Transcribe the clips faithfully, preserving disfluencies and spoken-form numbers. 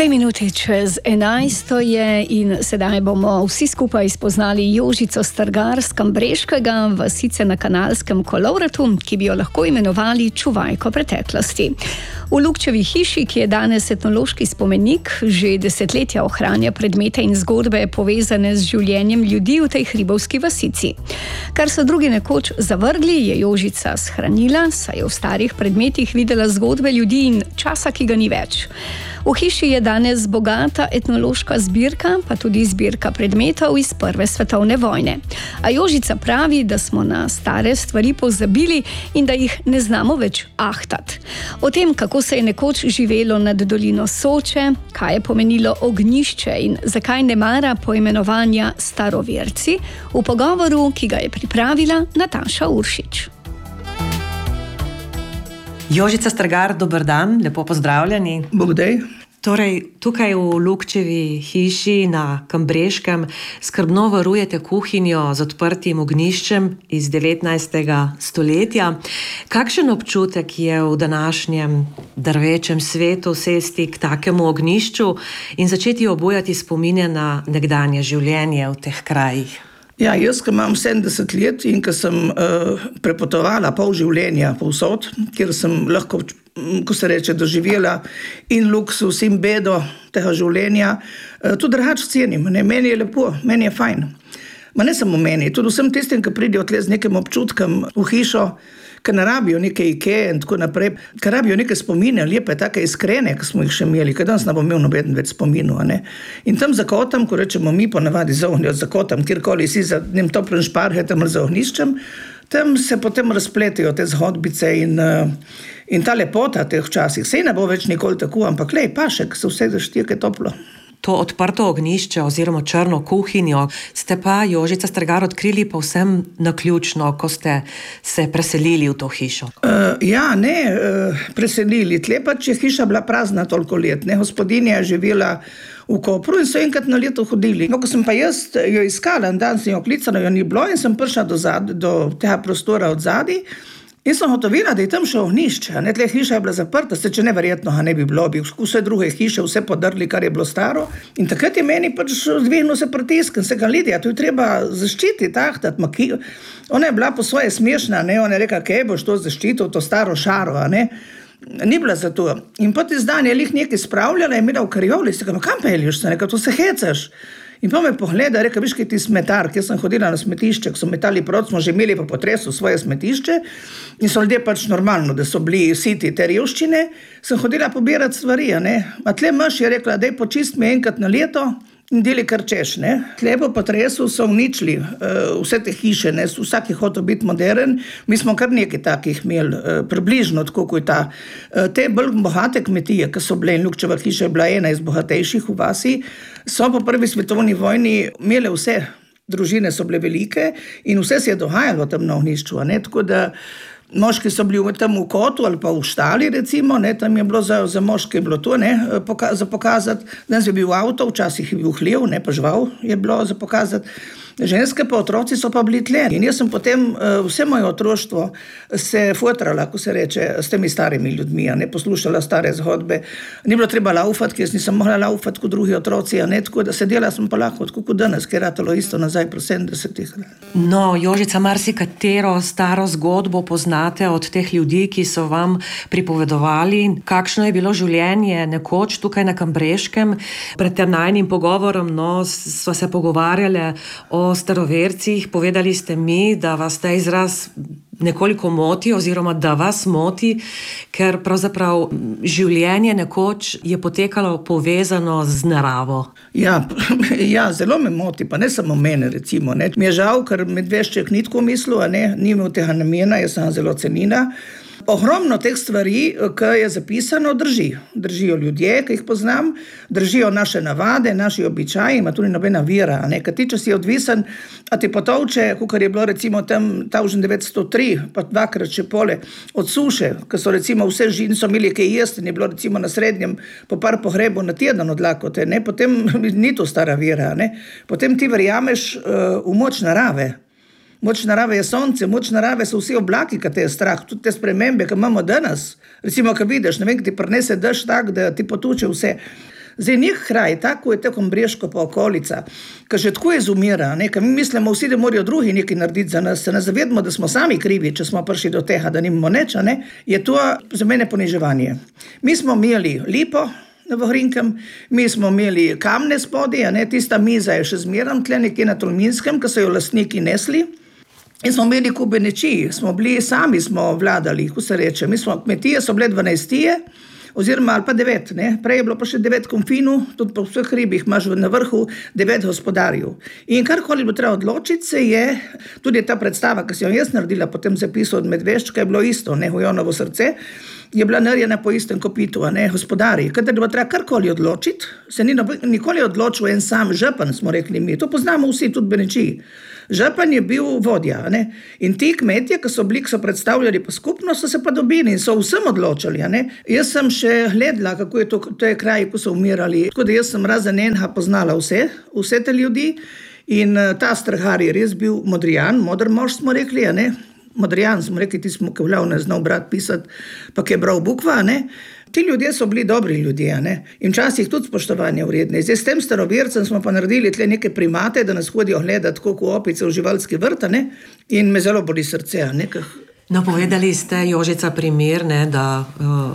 Tri minuti čez enajsto je in sedaj bomo vsi skupaj spoznali Jožico Strgar z Kambreškega, vasice na Kanalskem kolovratu, ki bi jo lahko imenovali čuvajko preteklosti. V Lukčevi hiši, ki je danes etnološki spomenik, že desetletja ohranja predmete in zgodbe povezane z življenjem ljudi v tej hribovski vasici. Kar so drugi nekoč zavrgli, je Jožica shranila, saj je v starih predmetih videla zgodbe ljudi in časa, ki ga ni več. V hiši je danes bogata etnološka zbirka, pa tudi zbirka predmetov iz Prve svetovne vojne. A Jožica pravi, da smo na stare stvari pozabili in da jih ne znamo več ahtati. O tem, kako se je nekoč živelo nad dolino Soče, kaj je pomenilo ognjišče in zakaj ne mara poimenovanja staroverci, v pogovoru, ki ga je pripravila Nataša Uršič. Jožica Strgar, dober dan, lepo pozdravljeni. Bogdej. Torej, tukaj v Lukčevi hiši na Kambreškem skrbno varujete kuhinjo z odprtim ognjiščem iz devetnajstega stoletja. Kakšen občutek je v današnjem drvečem svetu sesti k takemu ognjišču in začeti obujati spomine na nekdanje življenje v teh krajih? Ja, jaz, ki imam sedemdeset let in ki sem uh, prepotovala pol življenja povsod, kjer sem lahko, ko se reče, doživela in luksus in bedo tega življenja, uh, tudi drugače cenim. Ne? Meni je lepo, meni je fajn. Ma ne samo meni, tudi vsem tistim, ki pridejo tle z nekim občutkom v hišo, ki ne rabijo neke Ikee in tako naprej, ki rabijo neke spomine, lepe, take iskrene, ki smo jih še imeli, ki danes ne bo imel noben več spominu. Ne? In tam za kotam, ko rečemo mi ponavadi za ognjo, za kotam, kjerkoli si za njim toplem šparhetem ali za ognjiščem, tam se potem razpletijo te zgodbice in, in ta lepota teh včasih. Sej ne bo več nikoli tako, ampak lej, pašek, se vse zaštije, toplo. To odprto ognjišče oziroma črno kuhinjo ste pa, Jožica Strgar, odkrili povsem naključno, ko ste se preselili v to hišo. Uh, ja, ne uh, preselili. Tle pač je hiša bila prazna toliko let. Ne? Gospodinja je živela v Kopru in so enkrat na leto hodili. No, ko sem pa jaz jo iskala, dan sem jo klicala, jo ni bilo in sem prišla do, zad, do tega prostora od zadaj. In sem hotovila, da je tam še ognjišče. Tle hiša je bila zaprta, se če neverjetno ne bi bilo, bi vse druge hiše, vse podrli, kar je bilo staro. In takrat je meni pač zdvihnil se pritisk in se ga Lidija, to je treba zaščititi, tahtati. Ona je bila po svoje smešna, ne? Ona je rekla, kaj boš to zaščitil, to staro šaro, ne? Ni bila za to. In poti zdan je lih nekaj spravljala in mi da v karjoli, se ga, kam peljiš se, nekaj, to se hecaš. In pa me pogleda, reka, viš, kaj ti smetar, kjer sem hodila na smetišče, ko so metali prot, smo že imeli po potresu svoje smetišče in so ljudje pač normalno, da so bili siti te revščine, sem hodila pobirati stvari, ne. A tle mož je rekla, daj počist me enkrat na leto in deli kar češ, ne. Tle po potresu so uničili uh, vse te hiše, ne, vsak je hotel biti modern, mi smo kar nekaj takih imeli, uh, približno tako, kot je ta. Uh, te bolj bogate kmetije, ki so bile, in Lukčeva hiša je bila ena iz bogatejših v vasi, so po prvi svetovni vojni imele vse, družine so bile velike in vse se je dogajalo tam na ognjišču, ne, tako da moški so bili tam v kotu ali pa v štali, recimo, ne, tam je bilo za, za moške je bilo to, ne, poka, za pokazati, danes je bil avto, včasih je bil hlev, ne, pa žival je bilo za pokazati. Ženske pa otroci so pa bili tle. In jaz sem potem vse moje otroštvo se fotrala, ko se reče, s temi starimi ljudmi, ne, poslušala stare zgodbe. Ni bilo treba laufati, ker jaz nisem mogla laufati kot drugi otroci, ne, tako da sedela sem pa lahko, tako kot danes, ker je ratalo isto nazaj pri sedemdesetih. No, Jožica, marsikatero staro zgodbo poznate od teh ljudi, ki so vam pripovedovali, kakšno je bilo življenje nekoč tukaj na Kambreškem. Pred tem najnim pogovorom, no, sva se pogovarjali o starovercih, povedali ste mi, da vas ta izraz nekoliko moti oziroma da vas moti, ker pravzaprav življenje nekoč je potekalo povezano z naravo. Ja, ja, zelo me moti, pa ne samo mene, recimo. Ne. Mi je žal, ker Medvešček ni tako mislil, a ne, ni imel tega namena, jaz sem zelo cenila. Ogromno teh stvari, ki je zapisano, drži. Držijo ljudje, ki jih poznam, držijo naše navade, naši običaji, ima tudi nobena vira. Ker ti, če si odvisen, a ti potovče, kakor je bilo recimo tam tisoč devetsto tri, pa dvakrat še pole, od suše, ki so recimo vse žin so imeli kaj jesti, ni bilo recimo na srednjem po par pohrebu na teden od lakote, ne? Potem ni to stara vira. Ne? Potem ti verjameš uh, v moč narave. Moč narave je sonce, moč narave so vsi oblaki, ki te je strah, tudi te spremembe, ki imamo danes. Recimo, ko vidiš, ne vem, ki ti prinese dež tak, da ti potuče vse. Zdaj, nek kraj, tako je tako Breško pa okolica, ki že tako izumira, ne, mi mislimo vsi, da morajo drugi nekaj narediti za nas, se ne zavedamo, da smo sami krivi, če smo prišli do tega, da nimamo nič, ne, je to za mene poniževanje. Mi smo imeli lipo na Vogrinkem, mi smo imeli kamne spodaj, ne, tista miza je še zmeram tle nekje na Tolminskem, ki so jo lastniki nesli. In smo imeli kubeneči, smo bili, sami smo vladali, ko se reče, mi smo, kmetije so bile dvanajstije, oziroma ali pa devet, ne, prej je bilo pa še devet konfinov, tudi po vseh hribih imaš na vrhu devet gospodarjev. In karkoli bo treba odločiti se je, tudi ta predstava, ki si jo jaz naredila po tem zapisu od Medveščka, je bilo isto, ne, Hujonovo srce, je bila narejena po istem kopitu, a ne, gospodarji. Kadar bo treba karkoli odločiti, se ni nikoli odločil en sam župan, smo rekli mi, to poznamo vsi, tudi Beneči. Župan je bil vodja, ne? In ti kmetje, ki so bili, ki so predstavljali pa skupnost, so se pa dobili in so vsem odločili. Ne? Jaz sem še gledala, kako je to, to je kraj, ko so umirali. Tako da jaz sem razen enega poznala vse, vse te ljudi in ta strahar je res bil modrijan, modr mož smo rekli, a ne? Modrijan smo rekli, ti smo, ki vljavne znal brat pisati, pa ki je bral bukva, ne? Ti ljudje so bili dobri ljudje, ne? In včasih tudi spoštovanje vredne. Zdaj s tem starovercem smo pa naredili tle neke primate, da nas hodijo gledati koliko opice v živalski vrt, ne? In me zelo boli srce, nekaj. No, povedali ste, Jožica, primer, ne, da uh,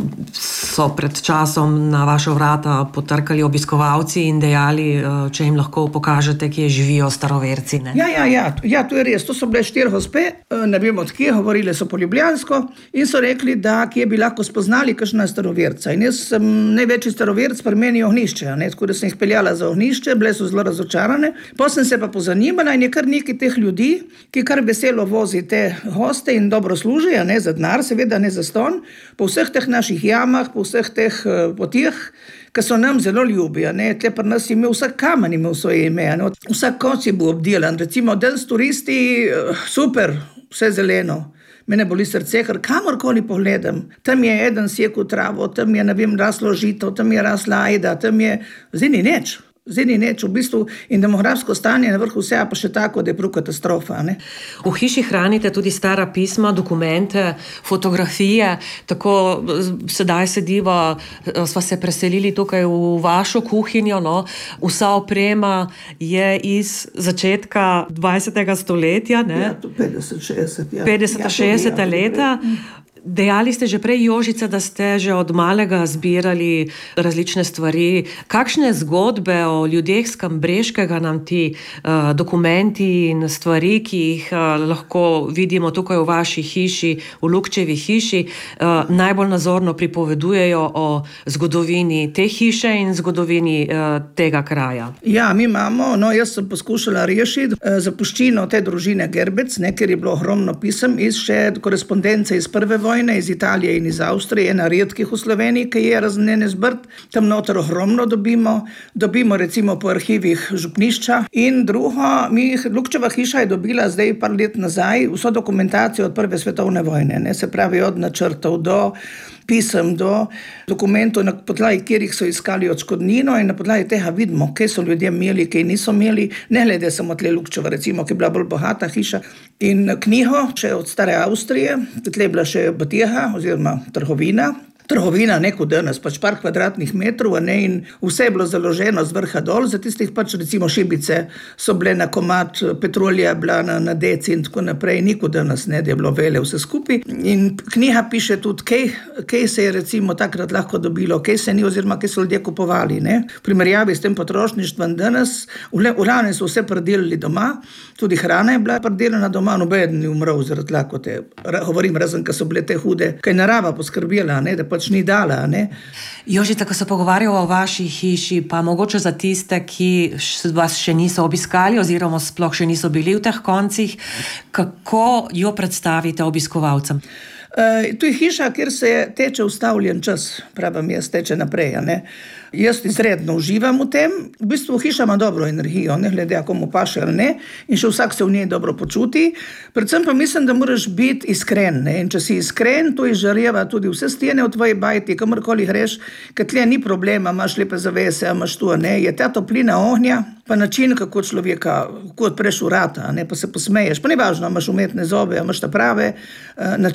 so pred časom na vaša vrata potrkali obiskovalci in dejali, uh, če jim lahko pokažete, kje živijo staroverci. Ne? Ja, ja, ja, ja, to je res. To so bile štiri gospe, ne vem od kje, govorile so po ljubljansko in so rekli, da kje bi lahko spoznali kakšna staroverca. In jaz sem največji staroverc pri meni ohnišče, ne, tako da sem jih peljala za ohnišče, bile so zelo razočarane. Potem sem se pa pozanimala in je kar nekaj teh ljudi, ki kar veselo vozi te goste in dobro služijo, ne za denar, seveda ne za ston, po vseh teh naših jamah, po vseh teh uh, potih, ki so nam zelo ljubi, ne, tle pri nas je imel vsak kamen imel svoje ime, ne, vsak koc je bil obdelan, recimo danes turisti, uh, super, vse zeleno. Mene boli srce, ker kamorkoli pogledam, tam je eden sekel travo, tam je, ne vem, raslo žito, tam je rasla ajda, tam je, zdaj ni nič. Zdaj ni nič, v bistvu, in demografsko stanje na vrhu vsega pa še tako, da je prav katastrofa. Ne? V hiši hranite tudi stara pisma, dokumente, fotografije, tako sedaj sediva, sva se preselili tukaj v vašo kuhinjo, no? Vsa oprema je iz začetka dvajsetega stoletja, ne? Ja, to petdeset šestdeset, ja. petdeset šestdeset ja, leta. Dejali ste že prej, Jožica, da ste že od malega zbirali različne stvari. Kakšne zgodbe o ljudeh z Kambreškega nam ti uh, dokumenti in stvari, ki jih uh, lahko vidimo tukaj v vaši hiši, v Lukčevi hiši, uh, najbolj nazorno pripovedujejo o zgodovini te hiše in zgodovini uh, tega kraja? Ja, mi imamo, no jaz sem poskušala rešiti uh, zapuščino te družine Gerbec, ne, ker je bilo ogromno pisem iz še korespondence iz prve vojne, iz Italije in iz Avstrije, ena redkih v Sloveniji, ki je raznene zbrt. Tam noter ogromno dobimo, dobimo recimo po arhivih župnišča. In drugo, mi, Lukčeva hiša je dobila zdaj par let nazaj vso dokumentacijo od prve svetovne vojne, ne, se pravi od načrtov do pisem, do dokumentov, na podlagi kjerih so iskali odškodnino in na podlagi tega vidimo, kaj so ljudje imeli, kaj niso imeli, ne glede samo tle Lukčeva, recimo, ki je bila bolj bogata hiša. In knjigo, še od stare Avstrije, tle je bila še Batjeha, oziroma trgovina, trgovina neko danes, pač par kvadratnih metrov, ne, in vse je bilo založeno z vrha dol, za tistih pač recimo šibice so bile na komad, petrolija bila na, na deci in tako naprej, niko danes ne, da je bilo vele vse skupaj. In knjiga piše tudi, kaj, kaj se je recimo takrat lahko dobilo, kaj se ni oziroma kaj so ljudje kupovali, ne. V primerjavi s tem potrošništvom danes, v glavnem so vse predelali doma, tudi hrana je bila predelana doma, nobeden ni umrl zaradi lakote. Govorim, razen, ko so bile te hude, kaj narava poskrbela, ne, da pač ni dala, ne. Jožica, ko se pogovarjamo o vaši hiši, pa mogoče za tiste, ki vas še niso obiskali oziroma sploh še niso bili v teh koncih, kako jo predstavite obiskovalcem? Uh, to je hiša, kjer se teče ustavljen čas, pravim jaz, teče naprej, ne. Jaz izredno uživam v tem, v bistvu hiša ima dobro energijo, ne glede, ako mu paše ali ne, in še vsak se v njej dobro počuti. Predvsem pa mislim, da moraš biti iskren, ne, in če si iskren, to izžareva tudi vse stene v tvoji bajti, kamorkoli greš, ker tle ni problema, imaš lepe zavese, imaš tu, ne, je ta toplina ognja, pa način, kako človeka, kako odpreš vrata, ne, pa se posmeješ, pa ni važno, imaš umetne zobe, imaš ta prave, uh, način je važno.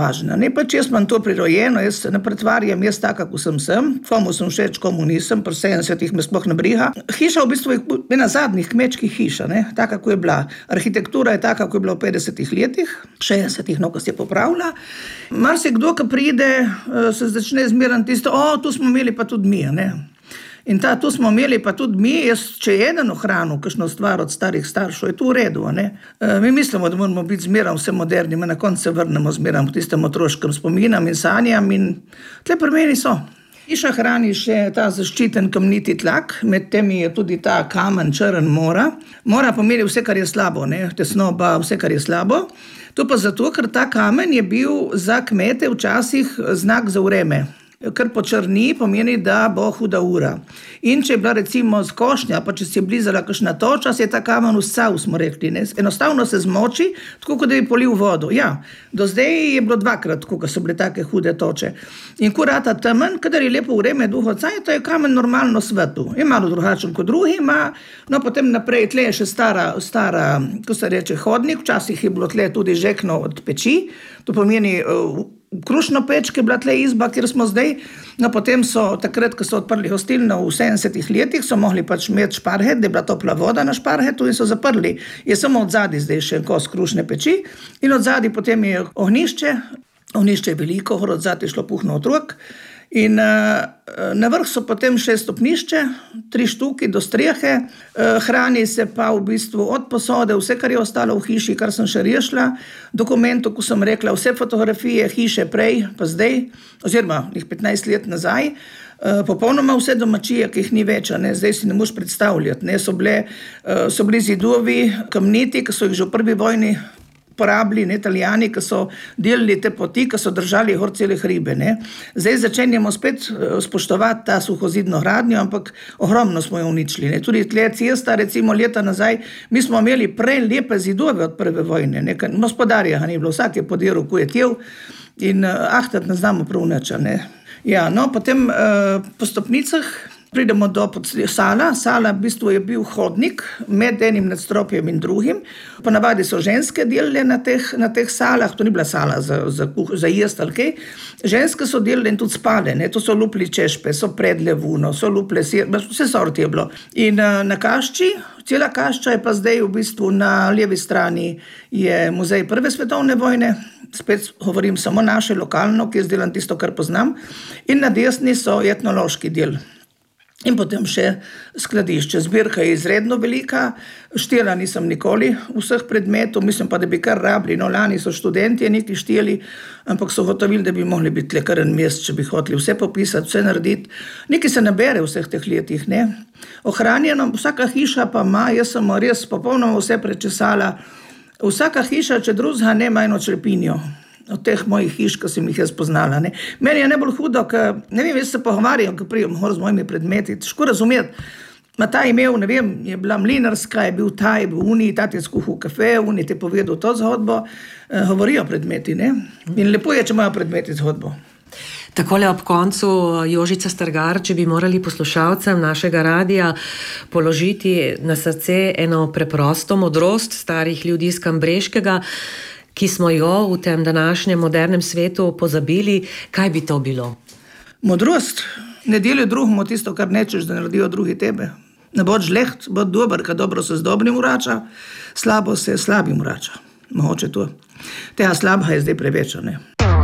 važna. Ne, pač jaz imam to prirojeno, jaz se ne pretvarjam, jaz taka, kako sem sem, komu sem všeč, komu nisem, pri sedemdesetih me sploh ne briga. Hiša v bistvu je ena zadnjih kmečkih hiša, ne, taka, kako je bila. Arhitektura je taka, kako je bila v petdesetih letih, šestdesetih, no, ko se je popravila. Marsikdo, ki pride, se začne zmerati tisto, o, tu smo imeli pa tudi mi, ne. In ta, tu smo imeli pa tudi mi, jaz, če je eden ohranil kakšno stvar od starih staršev, je to v redu, ne. E, mi mislimo, da moramo biti zmeram vse moderni, mi na koncu se vrnemo zmeram v tistem otroškem spominam in sanjam in tle pri meni so. Hiša hrani še ta zaščiten kamniti tlak, med temi je tudi ta kamen črn mora. Mora pomeni vse, kar je slabo, ne, tesnoba, vse, kar je slabo. To pa zato, ker ta kamen je bil za kmete včasih znak za vreme. Ker počrni, pomeni, da bo huda ura. In če je bila recimo z košnja, pa če se je blizala kakšna toča, se je ta kamen uscal, smo rekli. Ne? Enostavno se zmoči, tako kot da bi polil vodo. Ja, do zdaj je bilo dvakrat, tako, ko so bile take hude toče. In ko rata temen, kadar je lepo vreme duho caj, to je kamen normalno svetu. Je malo drugačen kot drugi, ima, no potem naprej, tle je še stara, stara, ko se reče, hodnik, včasih je bilo tle tudi žekno od peči, to pomeni uh, krušno peč, ki je bila tle izba, kjer smo zdaj. No, potem so takrat, ko so odprli hostilno v sedemdesetih letih, so mogli pač imeti šparhet, da je bila topla voda na šparhetu in so zaprli. Je samo od zadaj zdaj še kos krušne peči in od zadaj potem je ohnišče. Ohnišče je veliko, od zadaj je šlo puhno otrok. In uh, na vrh so potem še stopnišče, tri štuki do strehe, uh, hrani se pa v bistvu od posode, vse, kar je ostalo v hiši, kar sem še rešila, dokumentu, ko sem rekla, vse fotografije hiše prej, pa zdaj, oziroma jih petnajst let nazaj, uh, popolnoma vse domačije, ki jih ni več, ne, zdaj si ne moš predstavljati, ne, so, bile, uh, so bili zidovi kamniti, ki so jih že v prvi vojni porabili, ne, Italijani, ki so delili te poti, ki so držali gor cele hribe, ne. Zdaj začenjamo spet spoštovati ta suhozidno gradnjo, ampak ogromno smo jo uničili, ne. Tudi tle cesta, recimo leta nazaj, mi smo imeli prej lepe zidove od prve vojne, ne, gospodarja ni bilo, vsak je podiral, ko je tjev in ahtat ne znamo prav nič, ne. Ja, no, potem uh, po stopnicah pridemo do sala. Sala v bistvu je bil hodnik med enim nadstropjem in drugim. Ponavadi so ženske delale na teh, na teh salah, to ni bila sala za, za, za jest ali kaj. Ženske so delale in tudi spale, ne? To so lupli češpe, so predle vuno, so luple sir, vse sorti je bilo. In uh, na Kašči, cela Kašča je pa zdaj v bistvu na levi strani je muzej prve svetovne vojne, spet govorim samo naše lokalno, ki je zdelan tisto, kar poznam, in na desni so etnološki del. In potem še skladišče. Zbirka je izredno velika, štela nisem nikoli vseh predmetov, mislim pa, da bi kar rabili. No, lani so študentje neki šteli, ampak so gotovili, da bi mogli biti le kar en mesec, če bi hoteli vse popisati, vse narediti. Nekaj se nabere v vseh teh letih, ne. Ohranjeno, vsaka hiša pa ima, jaz sem res popolnoma vse prečesala, vsaka hiša, če drugega nema eno črepinjo. Od teh mojih hiš, ko sem jih jaz poznala. Ne. Meni je najbolj hudo, ker, ne vem, jaz se pogovarjam, ko prijem z mojimi predmeti, težko razumeti. Ma ta imel, ne vem, je bila mlinarska, je bil ta, je bil uni, ta ti je skuhal kafe, uni ti je povedal to zgodbo, eh, govorijo predmeti, ne. In lepo je, če imajo predmeti zgodbo. Takole ob koncu, Jožica Stargar, če bi morali poslušalcem našega radija položiti na srce eno preprosto modrost starih ljudi iz Kambreškega, ki smo jo v tem današnjem modernem svetu pozabili, kaj bi to bilo? Modrost. Ne deli drugemu tisto, kar nečeš, da naredijo drugi tebe. Ne bod žleht, bod dober, kad dobro se z dobrim vrača, slabo se slabim vrača. Mogoče to. Tega slabega je zdaj preveč, ne.